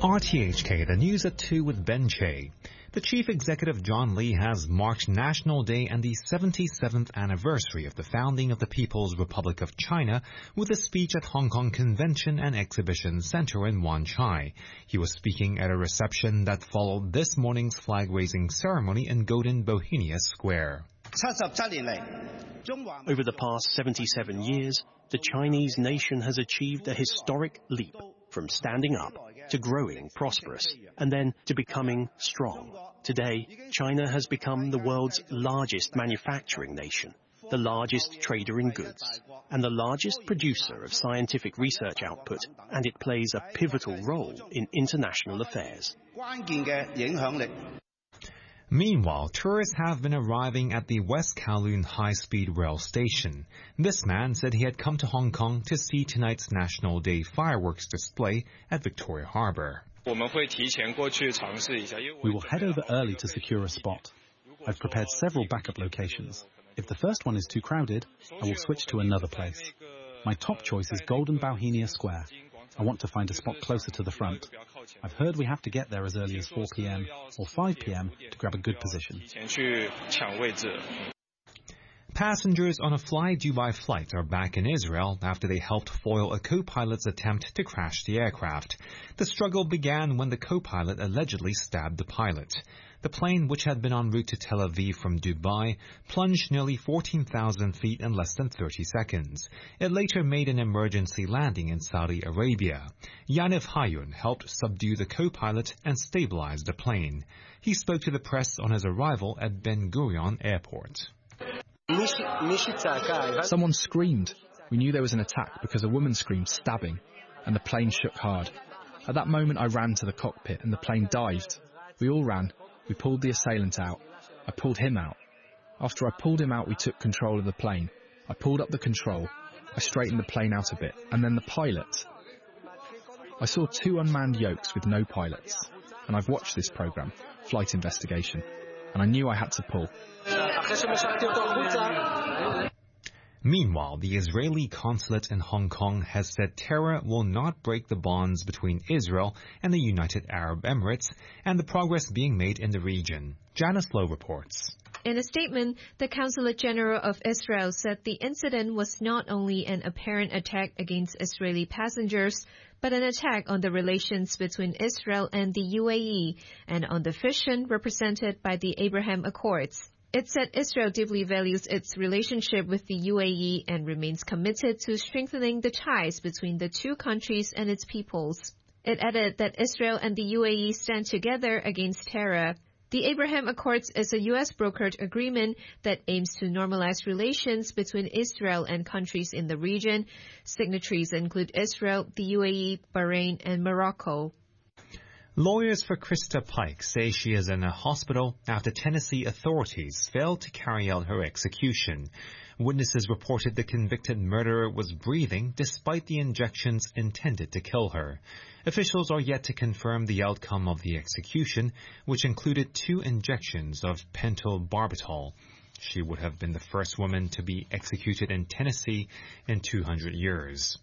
RTHK, the news at 2 with Ben Che. The chief executive John Lee has marked National Day and the 77th anniversary of the founding of the People's Republic of China with a speech at Hong Kong Convention and Exhibition Center in Wan Chai. He was speaking at a reception that followed this morning's flag-raising ceremony in Golden Bohemia Square. Over the past 77 years, the Chinese nation has achieved a historic leap from standing up to growing prosperous and then to becoming strong. Today, China has become the world's largest manufacturing nation, the largest trader in goods, and the largest producer of scientific research output, and it plays a pivotal role in international affairs. Meanwhile, tourists have been arriving at the West Kowloon High-Speed Rail Station. This man said he had come to Hong Kong to see tonight's National Day fireworks display at Victoria Harbour. We will head over early to secure a spot. I've prepared several backup locations. If the first one is too crowded, I will switch to another place. My top choice is Golden Bohemia Square. I want to find a spot closer to the front. I've heard we have to get there as early as 4 p.m. or 5 p.m. to grab a good position. Passengers on a Fly Dubai flight are back in Israel after they helped foil a co-pilot's attempt to crash the aircraft. The struggle began when the co-pilot allegedly stabbed the pilot. The plane, which had been en route to Tel Aviv from Dubai, plunged nearly 14,000 feet in less than 30 seconds. It later made an emergency landing in Saudi Arabia. Yaniv Hayun helped subdue the co-pilot and stabilize the plane. He spoke to the press on his arrival at Ben Gurion Airport. Someone screamed. We knew there was an attack because a woman screamed stabbing, and the plane shook hard. At that moment I ran to the cockpit and the plane dived. We all ran. We pulled the assailant out. I pulled him out. After I pulled him out, we took control of the plane. I pulled up the control. I straightened the plane out a bit, and then the pilot. I saw 2 unmanned yokes with no pilots, and I've watched this program, Flight Investigation, and I knew I had to pull. Meanwhile, the Israeli consulate in Hong Kong has said terror will not break the bonds between Israel and the United Arab Emirates and the progress being made in the region. Janice Lowe reports. In a statement, the Consulate General of Israel said the incident was not only an apparent attack against Israeli passengers, but an attack on the relations between Israel and the UAE and on the vision represented by the Abraham Accords. It said Israel deeply values its relationship with the UAE and remains committed to strengthening the ties between the two countries and its peoples. It added that Israel and the UAE stand together against terror. The Abraham Accords is a U.S.-brokered agreement that aims to normalize relations between Israel and countries in the region. Signatories include Israel, the UAE, Bahrain, and Morocco. Lawyers for Krista Pike say she is in a hospital after Tennessee authorities failed to carry out her execution. Witnesses reported the convicted murderer was breathing despite the injections intended to kill her. Officials are yet to confirm the outcome of the execution, which included 2 injections of pentobarbital. She would have been the first woman to be executed in Tennessee in 200 years.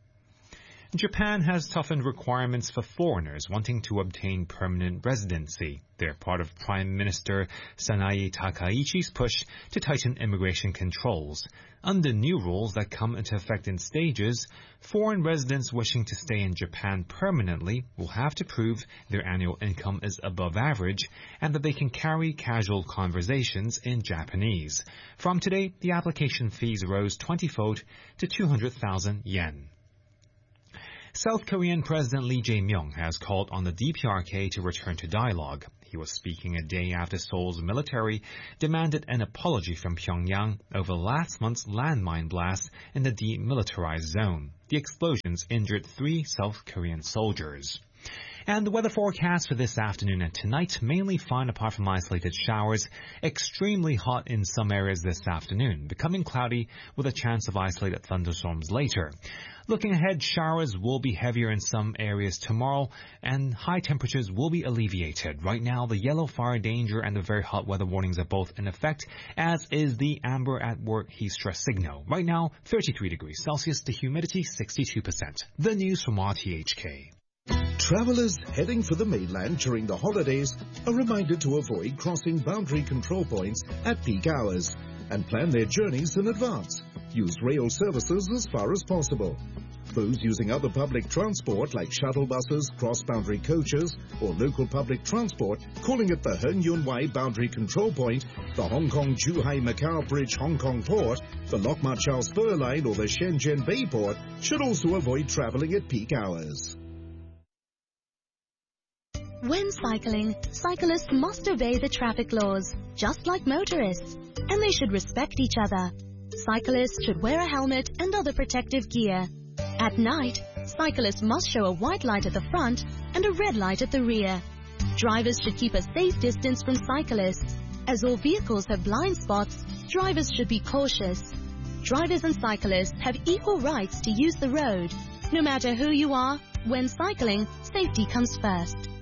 Japan has toughened requirements for foreigners wanting to obtain permanent residency. They're part of Prime Minister Sanae Takaichi's push to tighten immigration controls. Under new rules that come into effect in stages, foreign residents wishing to stay in Japan permanently will have to prove their annual income is above average and that they can carry casual conversations in Japanese. From today, the application fees rose 20-fold to 200,000 yen. South Korean President Lee Jae-myung has called on the DPRK to return to dialogue. He was speaking a day after Seoul's military demanded an apology from Pyongyang over last month's landmine blast in the demilitarized zone. The explosions injured 3 South Korean soldiers. And the weather forecast for this afternoon and tonight, mainly fine apart from isolated showers, extremely hot in some areas this afternoon, becoming cloudy with a chance of isolated thunderstorms later. Looking ahead, showers will be heavier in some areas tomorrow, and high temperatures will be alleviated. Right now, the yellow fire danger and the very hot weather warnings are both in effect, as is the amber at work heat stress signal. Right now, 33 degrees Celsius, the humidity 62%. The news from RTHK. Travelers heading for the mainland during the holidays are reminded to avoid crossing boundary control points at peak hours and plan their journeys in advance. Use rail services as far as possible. Those using other public transport like shuttle buses, cross-boundary coaches or local public transport calling at the Heng Yun Wai Boundary Control Point, the Hong Kong-Zhuhai-Macau Bridge Hong Kong Port, the Lok Ma Chau Spur Line or the Shenzhen Bay Port should also avoid travelling at peak hours. When cycling, cyclists must obey the traffic laws, just like motorists, and they should respect each other. Cyclists should wear a helmet and other protective gear. At night, cyclists must show a white light at the front and a red light at the rear. Drivers should keep a safe distance from cyclists. As all vehicles have blind spots, drivers should be cautious. Drivers and cyclists have equal rights to use the road. No matter who you are, when cycling, safety comes first.